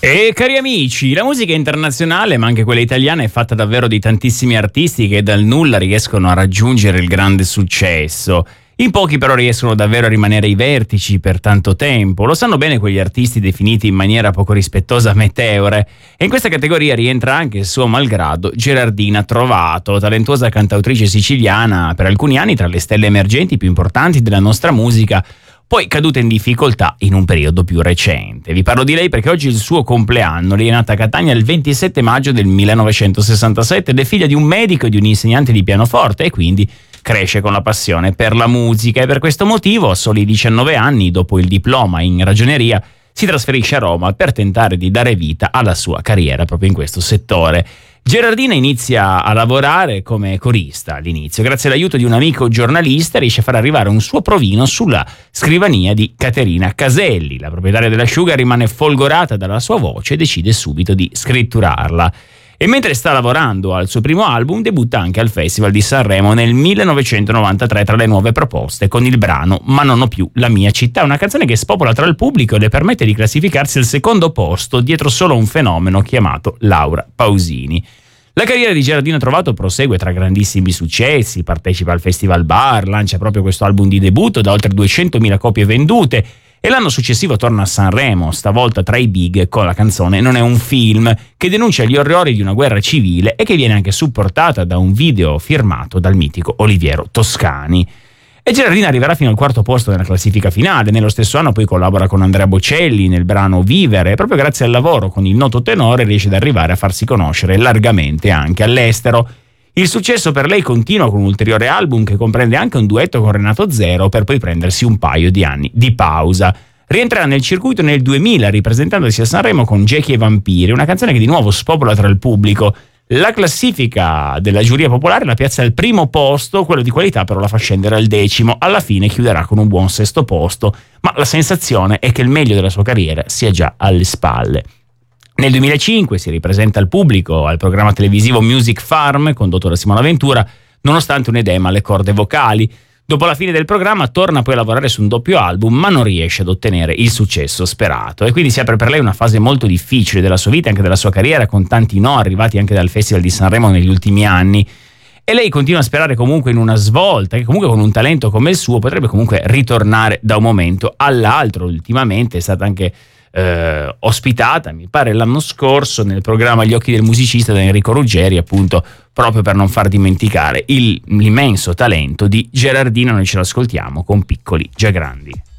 E cari amici, la musica internazionale, ma anche quella italiana, è fatta davvero di tantissimi artisti che dal nulla riescono a raggiungere il grande successo. In pochi però riescono davvero a rimanere ai vertici per tanto tempo. Lo sanno bene quegli artisti definiti in maniera poco rispettosa meteore. E in questa categoria rientra anche, suo malgrado, Gerardina Trovato, talentuosa cantautrice siciliana, per alcuni anni tra le stelle emergenti più importanti della nostra musica, poi caduta in difficoltà in un periodo più recente. Vi parlo di lei perché oggi è il suo compleanno. Lei è nata a Catania il 27 maggio del 1967 ed è figlia di un medico e di un insegnante di pianoforte e quindi cresce con la passione per la musica e per questo motivo, a soli 19 anni, dopo il diploma in ragioneria, si trasferisce a Roma per tentare di dare vita alla sua carriera proprio in questo settore. Gerardina inizia a lavorare come corista all'inizio. Grazie all'aiuto di un amico giornalista riesce a far arrivare un suo provino sulla scrivania di Caterina Caselli. La proprietaria dell'asciuga rimane folgorata dalla sua voce e decide subito di scritturarla. E mentre sta lavorando al suo primo album, debutta anche al Festival di Sanremo nel 1993 tra le nuove proposte con il brano Ma non ho più la mia città, una canzone che spopola tra il pubblico e le permette di classificarsi al secondo posto dietro solo un fenomeno chiamato Laura Pausini. La carriera di Gerardina Trovato prosegue tra grandissimi successi, partecipa al Festival Bar, lancia proprio questo album di debutto da oltre 200.000 copie vendute e l'anno successivo torna a Sanremo, stavolta tra i big con la canzone Non è un film, che denuncia gli orrori di una guerra civile e che viene anche supportata da un video firmato dal mitico Oliviero Toscani. E Gerardina arriverà fino al quarto posto nella classifica finale. Nello stesso anno poi collabora con Andrea Bocelli nel brano Vivere e proprio grazie al lavoro con il noto tenore riesce ad arrivare a farsi conoscere largamente anche all'estero. Il successo per lei continua con un ulteriore album che comprende anche un duetto con Renato Zero per poi prendersi un paio di anni di pausa. Rientrerà nel circuito nel 2000 ripresentandosi a Sanremo con Jackie e Vampiri, una canzone che di nuovo spopola tra il pubblico. La classifica della giuria popolare la piazza al primo posto, quello di qualità però la fa scendere al 10°, alla fine chiuderà con un buon sesto posto, ma la sensazione è che il meglio della sua carriera sia già alle spalle. Nel 2005 si ripresenta al pubblico al programma televisivo Music Farm, condotto da Simona Ventura, nonostante un edema alle corde vocali. Dopo la fine del programma torna poi a lavorare su un doppio album, ma non riesce ad ottenere il successo sperato. E quindi si apre per lei una fase molto difficile della sua vita, anche della sua carriera, con tanti no arrivati anche dal Festival di Sanremo negli ultimi anni. E lei continua a sperare comunque in una svolta, che comunque con un talento come il suo potrebbe comunque ritornare da un momento all'altro. Ultimamente è stata anche ospitata, mi pare l'anno scorso, nel programma Gli occhi del musicista da Enrico Ruggeri, appunto proprio per non far dimenticare l'immenso talento di Gerardina. Noi ce l'ascoltiamo con Piccoli già grandi.